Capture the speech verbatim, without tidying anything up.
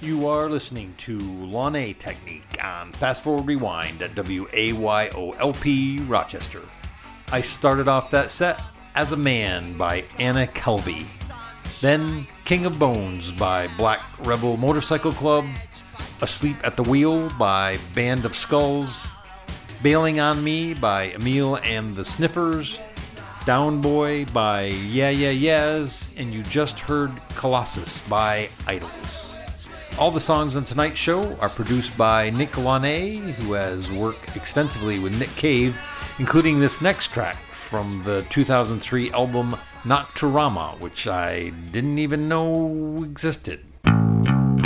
You are listening to Launay Technique on Fast Forward Rewind at W A Y O L P Rochester. I started off that set As a Man by Anna Kelvey. Then King of Bones by Black Rebel Motorcycle Club. Asleep at the Wheel by Band of Skulls. Bailing on Me by Emil and the Sniffers. Down Boy by Yeah Yeah Yeahs. And you just heard Colossus by Idols. All the songs on tonight's show are produced by Nick Launay, who has worked extensively with Nick Cave, including this next track from the two thousand three album Nocturama, which I didn't even know existed.